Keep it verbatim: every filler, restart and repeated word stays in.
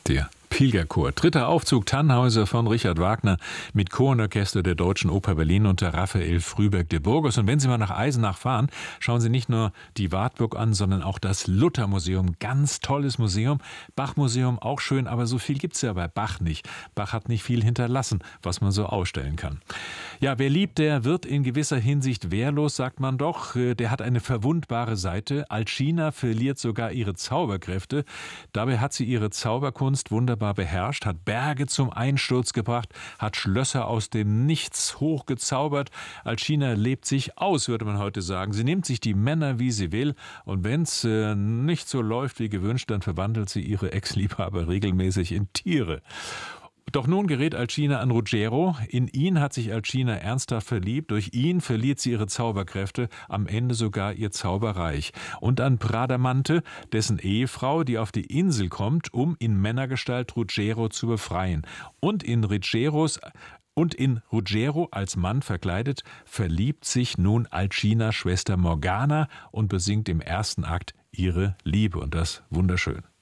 Der Pilgerchor. Dritter Aufzug Tannhäuser von Richard Wagner mit Chor und Orchester der Deutschen Oper Berlin unter Raphael Frühberg de Burgos. Und wenn Sie mal nach Eisenach fahren, schauen Sie nicht nur die Wartburg an, sondern auch das Luthermuseum. Ganz tolles Museum. Bachmuseum auch schön, aber so viel gibt es ja bei Bach nicht. Bach hat nicht viel hinterlassen, was man so ausstellen kann. Ja, wer liebt, der wird in gewisser Hinsicht wehrlos, sagt man doch. Der hat eine verwundbare Seite. Alcina verliert sogar ihre Zauberkräfte. Dabei hat sie ihre Zauberkunst wunderbar beherrscht, hat Berge zum Einsturz gebracht, hat Schlösser aus dem Nichts hochgezaubert. Alcina lebt sich aus, würde man heute sagen. Sie nimmt sich die Männer, wie sie will, und wenn es äh, nicht so läuft wie gewünscht, dann verwandelt sie ihre Ex-Liebhaber regelmäßig in Tiere. Doch nun gerät Alcina an Ruggiero. In ihn hat sich Alcina ernsthaft verliebt. Durch ihn verliert sie ihre Zauberkräfte, am Ende sogar ihr Zauberreich. Und an Bradamante, dessen Ehefrau, die auf die Insel kommt, um in Männergestalt Ruggiero zu befreien. Und in Ruggieros Und in Ruggiero als Mann verkleidet, verliebt sich nun Alcinas Schwester Morgana und besingt im ersten Akt ihre Liebe. Und das wunderschön.